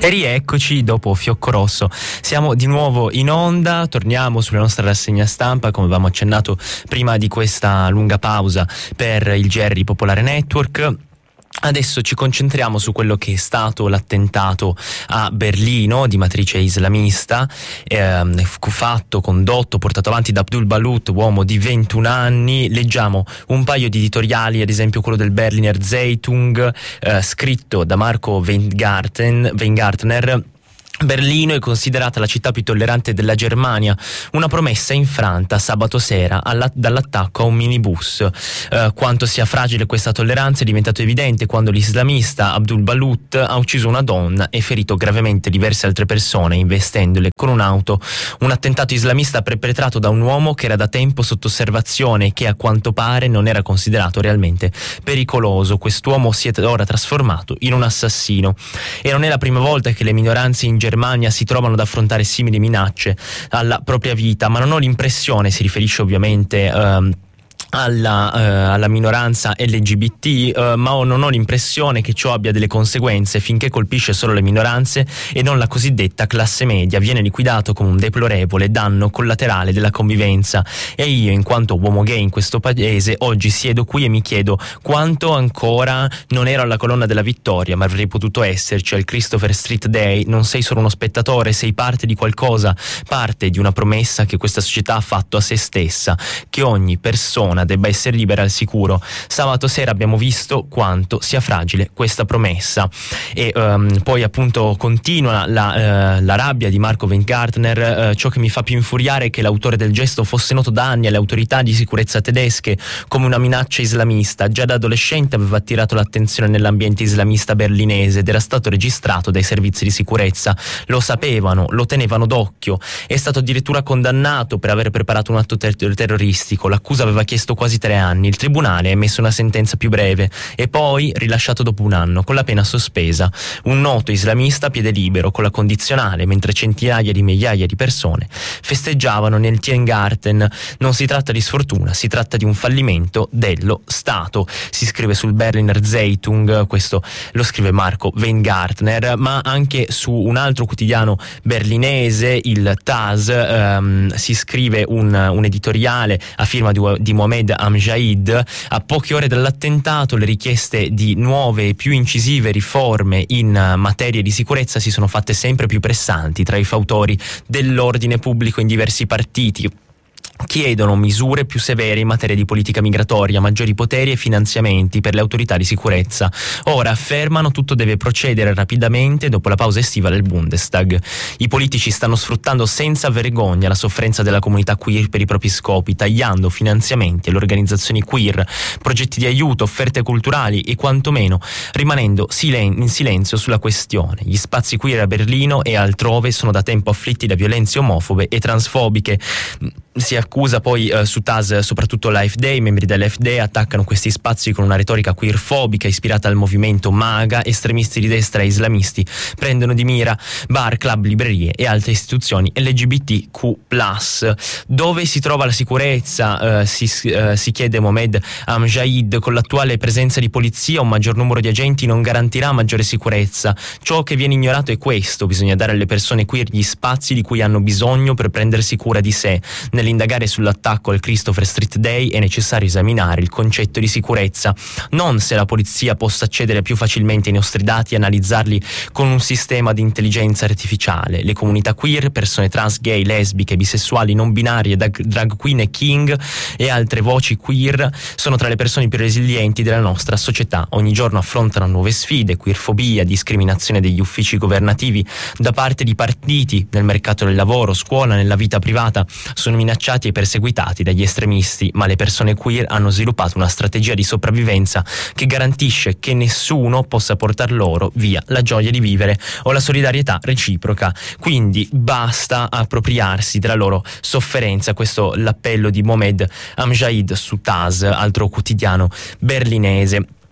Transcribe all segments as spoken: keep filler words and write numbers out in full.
E rieccoci dopo Fiocco Rosso. Siamo di nuovo in onda, torniamo sulla nostra rassegna stampa, come avevamo accennato prima di questa lunga pausa per il G R Popolare Network. Adesso ci concentriamo su quello che è stato l'attentato a Berlino di matrice islamista, ehm, fatto, condotto, portato avanti da Abdul Balut, uomo di ventuno anni. Leggiamo un paio di editoriali, ad esempio quello del Berliner Zeitung, eh, scritto da Marco Weingarten, Weingartner. Berlino è considerata la città più tollerante della Germania, una promessa infranta sabato sera alla, dall'attacco a un minibus. Eh, quanto sia fragile questa tolleranza è diventato evidente quando l'islamista Abdul Balut ha ucciso una donna e ferito gravemente diverse altre persone investendole con un'auto. Un attentato islamista perpetrato da un uomo che era da tempo sotto osservazione e che a quanto pare non era considerato realmente pericoloso. Quest'uomo si è ora trasformato in un assassino e non è la prima volta che le minoranze in Germania si trovano ad affrontare simili minacce alla propria vita, ma non ho l'impressione, si riferisce ovviamente ehm, Alla, eh, alla minoranza L G B T, eh, ma non ho l'impressione che ciò abbia delle conseguenze finché colpisce solo le minoranze e non la cosiddetta classe media. Viene liquidato come un deplorevole danno collaterale della convivenza e io, in quanto uomo gay in questo paese, oggi siedo qui e mi chiedo quanto ancora non ero alla colonna della vittoria, ma avrei potuto esserci al Christopher Street Day. Non sei solo uno spettatore, sei parte di qualcosa, parte di una promessa che questa società ha fatto a se stessa, che ogni persona debba essere libera al sicuro. Sabato sera abbiamo visto quanto sia fragile questa promessa. E um, poi appunto continua la, uh, la rabbia di Marco Weingartner. Uh, ciò che mi fa più infuriare è che l'autore del gesto fosse noto da anni alle autorità di sicurezza tedesche come una minaccia islamista. Già da adolescente aveva attirato l'attenzione nell'ambiente islamista berlinese ed era stato registrato dai servizi di sicurezza. Lo sapevano, lo tenevano d'occhio. È stato addirittura condannato per aver preparato un atto ter- terroristico. L'accusa aveva chiesto quasi tre anni. Il tribunale ha emesso una sentenza più breve e poi rilasciato dopo un anno con la pena sospesa. Un noto islamista a piede libero con la condizionale, mentre centinaia di migliaia di persone festeggiavano nel Tiergarten. Non si tratta di sfortuna, si tratta di un fallimento dello Stato, si scrive sul Berliner Zeitung. Questo lo scrive Marco Weingartner, ma anche su un altro quotidiano berlinese, il T A S, ehm, si scrive un, un editoriale a firma di, di Mohamed Amjad. A poche ore dall'attentato le richieste di nuove e più incisive riforme in materia di sicurezza si sono fatte sempre più pressanti tra i fautori dell'ordine pubblico in diversi partiti. Chiedono misure più severe in materia di politica migratoria, maggiori poteri e finanziamenti per le autorità di sicurezza. Ora affermano tutto deve procedere rapidamente dopo la pausa estiva del Bundestag. I politici stanno sfruttando senza vergogna la sofferenza della comunità queer per i propri scopi, tagliando finanziamenti alle organizzazioni queer, progetti di aiuto, offerte culturali e quantomeno rimanendo silen- in silenzio sulla questione. Gli spazi queer a Berlino e altrove sono da tempo afflitti da violenze omofobe e transfobiche. Si accusa poi eh, su T A S soprattutto l'A F D, i membri dell'A F D attaccano questi spazi con una retorica queerfobica ispirata al movimento MAGA. Estremisti di destra e islamisti prendono di mira bar, club, librerie e altre istituzioni L G B T Q plus. Dove si trova la sicurezza? Eh, si, eh, si chiede Mohamed Amjad. Con l'attuale presenza di polizia un maggior numero di agenti non garantirà maggiore sicurezza. Ciò che viene ignorato è questo: bisogna dare alle persone queer gli spazi di cui hanno bisogno per prendersi cura di sé. Nell'indagare sull'attacco al Christopher Street Day è necessario esaminare il concetto di sicurezza, non se la polizia possa accedere più facilmente ai nostri dati e analizzarli con un sistema di intelligenza artificiale. Le comunità queer, persone trans, gay, lesbiche, bisessuali, non binarie, drag, drag queen e king e altre voci queer sono tra le persone più resilienti della nostra società. Ogni giorno affrontano nuove sfide: queerfobia, discriminazione degli uffici governativi da parte di partiti, nel mercato del lavoro, scuola, nella vita privata. Sono minacciati e perseguitati dagli estremisti, ma le persone queer hanno sviluppato una strategia di sopravvivenza che garantisce che nessuno possa portar loro via la gioia di vivere o la solidarietà reciproca. Quindi basta appropriarsi della loro sofferenza. Questo l'appello di Mohamed Amjad su T A S, altro quotidiano berlinese.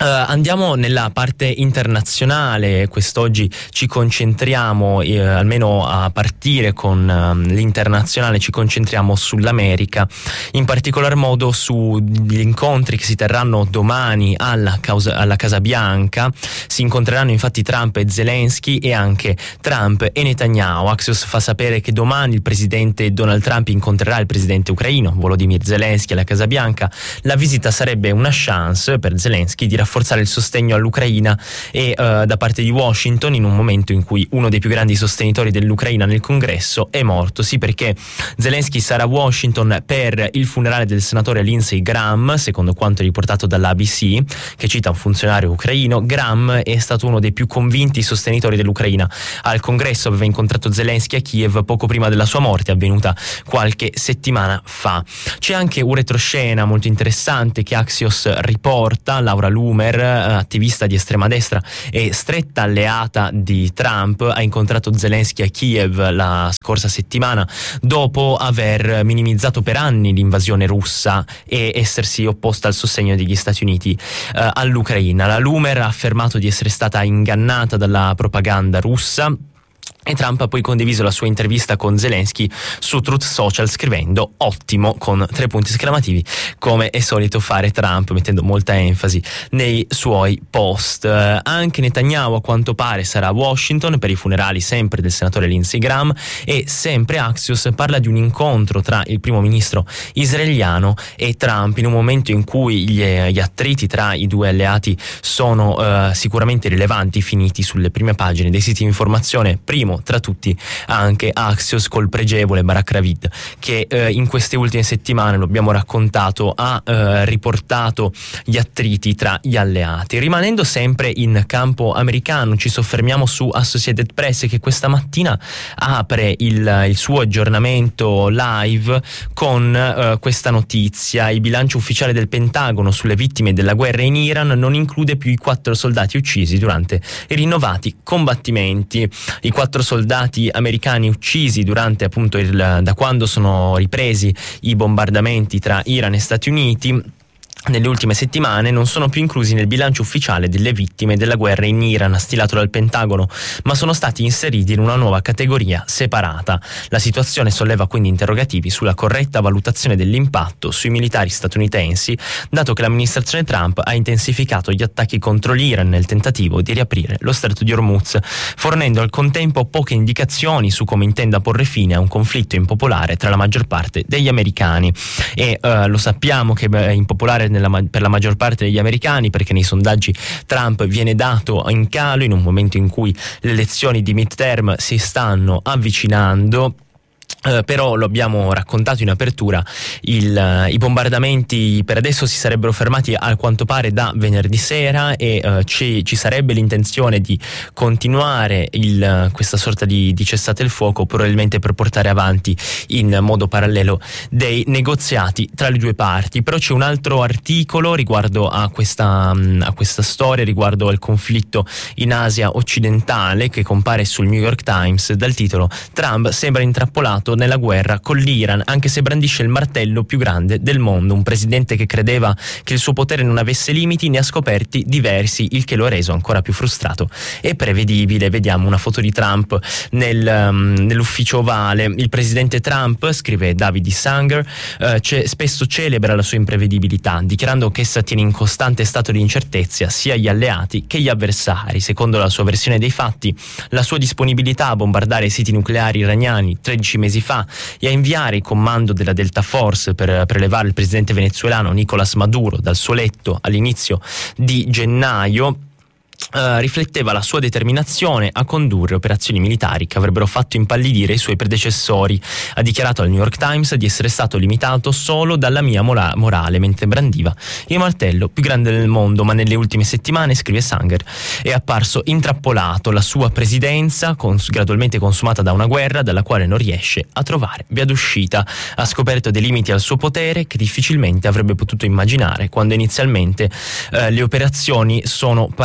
Uh, andiamo nella parte internazionale. Quest'oggi ci concentriamo, eh, almeno a partire con um, l'internazionale, ci concentriamo sull'America, in particolar modo sugli incontri che si terranno domani alla, causa, alla Casa Bianca. Si incontreranno infatti Trump e Zelensky e anche Trump e Netanyahu. Axios fa sapere che domani il presidente Donald Trump incontrerà il presidente ucraino Volodymyr Zelensky alla Casa Bianca. La visita sarebbe una chance per Zelensky di rafforzare il sostegno all'Ucraina e uh, da parte di Washington, in un momento in cui uno dei più grandi sostenitori dell'Ucraina nel Congresso è morto. Sì, perché Zelensky sarà a Washington per il funerale del senatore Lindsey Graham, secondo quanto riportato dall'A B C, che cita un funzionario ucraino. Graham è stato uno dei più convinti sostenitori dell'Ucraina. Al Congresso aveva incontrato Zelensky a Kiev poco prima della sua morte, avvenuta qualche settimana fa. C'è anche un retroscena molto interessante che Axios riporta. Laura Loomer, attivista di estrema destra e stretta alleata di Trump, ha incontrato Zelensky a Kiev la scorsa settimana dopo aver minimizzato per anni l'invasione russa e essersi opposta al sostegno degli Stati Uniti eh, all'Ucraina. La Loomer ha affermato di essere stata ingannata dalla propaganda russa. E Trump ha poi condiviso la sua intervista con Zelensky su Truth Social scrivendo ottimo con tre punti esclamativi, come è solito fare Trump, mettendo molta enfasi nei suoi post. Eh, anche Netanyahu a quanto pare sarà a Washington per i funerali sempre del senatore Lindsey Graham, e sempre Axios parla di un incontro tra il primo ministro israeliano e Trump in un momento in cui gli, gli attriti tra i due alleati sono eh, sicuramente rilevanti, finiti sulle prime pagine dei siti di informazione. Primo tra tutti anche Axios col pregevole Barak Ravid, che eh, in queste ultime settimane, lo abbiamo raccontato, ha eh, riportato gli attriti tra gli alleati. Rimanendo sempre in campo americano, ci soffermiamo su Associated Press, che questa mattina apre il, il suo aggiornamento live con eh, questa notizia: il bilancio ufficiale del Pentagono sulle vittime della guerra in Iran non include più i quattro soldati uccisi durante i rinnovati combattimenti. I quattro soldati americani uccisi durante appunto il, da quando sono ripresi i bombardamenti tra Iran e Stati Uniti nelle ultime settimane non sono più inclusi nel bilancio ufficiale delle vittime della guerra in Iran stilato dal Pentagono, ma sono stati inseriti in una nuova categoria separata. La situazione solleva quindi interrogativi sulla corretta valutazione dell'impatto sui militari statunitensi, dato che l'amministrazione Trump ha intensificato gli attacchi contro l'Iran nel tentativo di riaprire lo stretto di Hormuz, fornendo al contempo poche indicazioni su come intenda porre fine a un conflitto impopolare tra la maggior parte degli americani. E uh, lo sappiamo che è impopolare Nella, per la maggior parte degli americani, perché nei sondaggi Trump viene dato in calo in un momento in cui le elezioni di midterm si stanno avvicinando. Uh, però lo abbiamo raccontato in apertura, il, uh, i bombardamenti per adesso si sarebbero fermati a quanto pare da venerdì sera e uh, ci, ci sarebbe l'intenzione di continuare il, uh, questa sorta di, di cessate il fuoco, probabilmente per portare avanti in modo parallelo dei negoziati tra le due parti. Però c'è un altro articolo riguardo a questa, um, a questa storia, riguardo al conflitto in Asia occidentale, che compare sul New York Times dal titolo "Trump sembra intrappolato nella guerra con l'Iran, anche se brandisce il martello più grande del mondo. Un presidente che credeva che il suo potere non avesse limiti ne ha scoperti diversi, il che lo ha reso ancora più frustrato e prevedibile". Vediamo una foto di Trump nel, um, nell'ufficio ovale. Il presidente Trump, scrive David Sanger, uh, ce- spesso celebra la sua imprevedibilità, dichiarando che essa tiene in costante stato di incertezza sia gli alleati che gli avversari. Secondo la sua versione dei fatti, la sua disponibilità a bombardare i siti nucleari iraniani tredici mesi fa e a inviare il comando della Delta Force per prelevare il presidente venezuelano Nicolás Maduro dal suo letto all'inizio di gennaio Uh, rifletteva la sua determinazione a condurre operazioni militari che avrebbero fatto impallidire i suoi predecessori. Ha dichiarato al New York Times di essere stato limitato solo dalla mia mora- morale mentre brandiva il martello più grande del mondo, ma nelle ultime settimane, scrive Sanger, è apparso intrappolato. La sua presidenza, cons- gradualmente consumata da una guerra dalla quale non riesce a trovare via d'uscita. Ha scoperto dei limiti al suo potere che difficilmente avrebbe potuto immaginare quando inizialmente uh, le operazioni sono partite.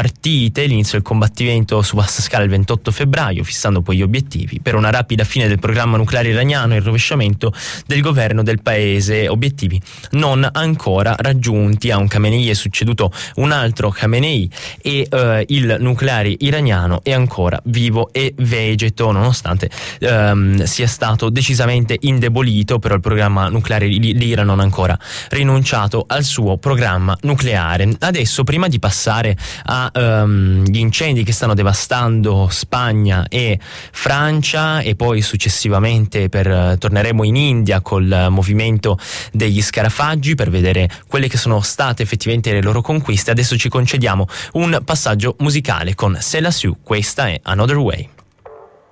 Saudite l'inizio del combattimento su vasta scala il ventotto febbraio, fissando poi gli obiettivi per una rapida fine del programma nucleare iraniano e il rovesciamento del governo del paese, obiettivi non ancora raggiunti. A un Khamenei è succeduto un altro Khamenei e eh, il nucleare iraniano è ancora vivo e vegeto, nonostante ehm, sia stato decisamente indebolito, però il programma nucleare l'Iran non ha ancora rinunciato al suo programma nucleare. Adesso, prima di passare agli um, incendi che stanno devastando Spagna e Francia, e poi successivamente per, uh, torneremo in India col movimento degli scarafaggi per vedere quelle che sono state effettivamente le loro conquiste, adesso ci concediamo un passaggio musicale con Sela Su, questa è Another Way.